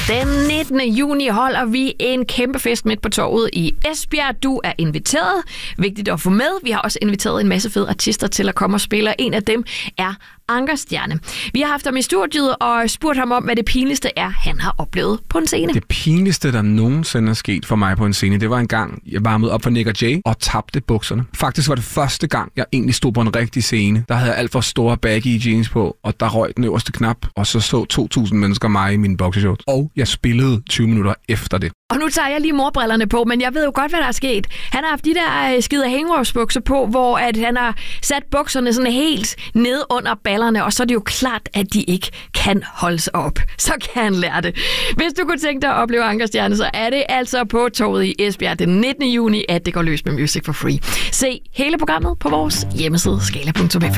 Den 19. juni holder vi en kæmpe fest midt på torvet i Esbjerg. Du er inviteret. Vigtigt at få med. Vi har også inviteret en masse fede artister til at komme og spille. En af dem er Ankerstjerne. Vi har haft ham i studiet og spurgt ham om, hvad det pinligste er, han har oplevet på en scene. Det pinligste, der nogensinde er sket for mig på en scene, det var en gang, jeg varmede op for Nick og Jay og tabte bukserne. Faktisk var det første gang, jeg egentlig stod på en rigtig scene. Der havde jeg alt for store baggy jeans på, og der røg den øverste knap, og så 2.000 mennesker mig i mine boxershorts. Og jeg spillede 20 minutter efter det. Og nu tager jeg lige morbrillerne på, men jeg ved jo godt, hvad der er sket. Han har haft de der skide hængerøvsbukser på, hvor at han har sat bukserne sådan helt ned under ballerne, og så er det jo klart, at de ikke kan holde sig op. Så kan han lære det. Hvis du kunne tænke dig at opleve Ankerstjerne, så er det altså på torvet i Esbjerg den 19. juni, at det går løs med Music for Free. Se hele programmet på vores hjemmeside skala.fm.